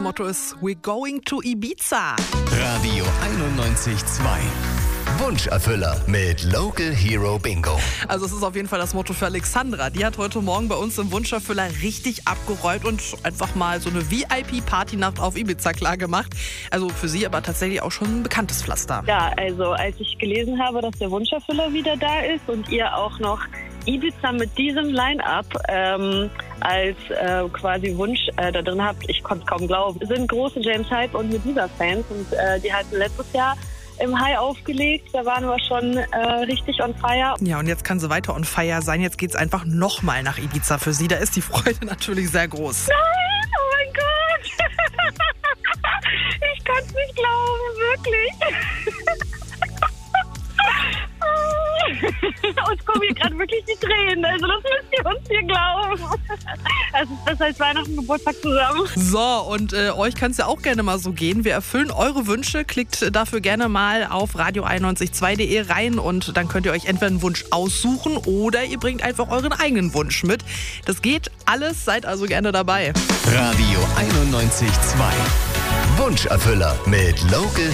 Motto ist We're going to Ibiza. Radio 91.2. Wunscherfüller mit Local Hero Bingo. Also es ist auf jeden Fall das Motto für Alexandra. Die hat heute Morgen bei uns im Wunscherfüller richtig abgeräumt und einfach mal so eine VIP-Partynacht auf Ibiza klar gemacht. Also für sie aber tatsächlich auch schon ein bekanntes Pflaster. Ja, also als ich gelesen habe, dass der Wunscherfüller wieder da ist und ihr auch noch Ibiza mit diesem Line-Up als quasi Wunsch da drin habt, ich konnte es kaum glauben. Wir sind große James Hype und Medusa-Fans und die hatten letztes Jahr im High aufgelegt, da waren wir schon richtig on fire. Ja, und jetzt kann sie weiter on fire sein. Jetzt geht's einfach nochmal nach Ibiza für sie. Da ist die Freude natürlich sehr groß. Nein, oh mein Gott! Ich kann es nicht glauben, wirklich. Uns kommen hier gerade wirklich die Tränen, also das müsst ihr uns hier glauben. Es ist besser als Weihnachten und Geburtstag zusammen. So, und euch kann es ja auch gerne mal so gehen. Wir erfüllen eure Wünsche. Klickt dafür gerne mal auf radio912.de rein und dann könnt ihr euch entweder einen Wunsch aussuchen oder ihr bringt einfach euren eigenen Wunsch mit. Das geht alles, seid also gerne dabei. Radio 91.2. Wunscherfüller mit Local